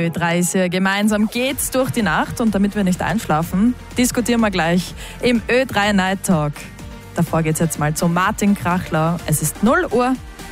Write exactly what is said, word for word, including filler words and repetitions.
Ö drei ist hier. Gemeinsam geht's durch die Nacht und damit wir nicht einschlafen, diskutieren wir gleich im Ö drei Night Talk. Davor geht's jetzt mal zu Martin Krachler. Es ist null Uhr.